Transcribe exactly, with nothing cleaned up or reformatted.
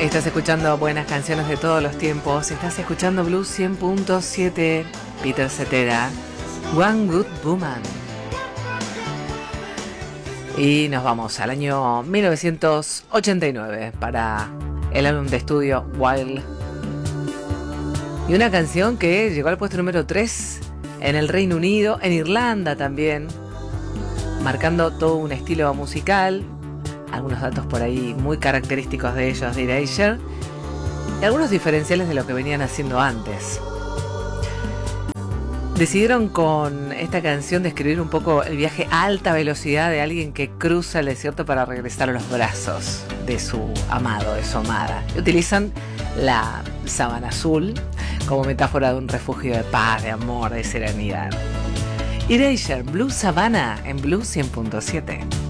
Estás escuchando buenas canciones de todos los tiempos. Estás escuchando Blues cien punto siete. Peter Cetera, One Good Woman. Y nos vamos al año mil novecientos ochenta y nueve para el álbum de estudio Wild. Y una canción que llegó al puesto número tres en el Reino Unido, en Irlanda también, marcando todo un estilo musical. Algunos datos por ahí muy característicos de ellos, de Erasure, y algunos diferenciales de lo que venían haciendo antes. Decidieron con esta canción describir un poco el viaje a alta velocidad de alguien que cruza el desierto para regresar a los brazos de su amado, de su amada. Y utilizan la sábana azul como metáfora de un refugio de paz, de amor, de serenidad. Erasure, Blue Savannah en Blues cien punto siete.